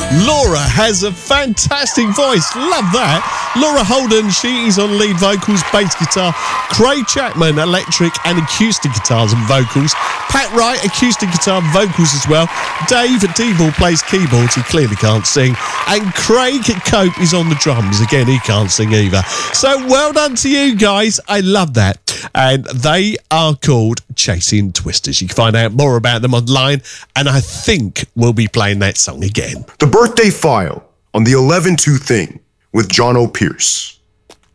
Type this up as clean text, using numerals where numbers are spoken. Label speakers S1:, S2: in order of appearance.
S1: Laura has a fantastic voice. Love that. Laura Holden, she is on lead vocals, bass guitar. Craig Chapman, electric and acoustic guitars and vocals. Pat Wright, acoustic guitar and vocals as well. Dave Devil plays keyboards. He clearly can't sing. And Craig Cope is on the drums. Again, he can't sing either. So well done to you guys. I love that. And they are called Chasing Twisters. You can find out more about them online, and I think we'll be playing that song again.
S2: The Birthday File on the 11-2 Thing with John O'Pierce.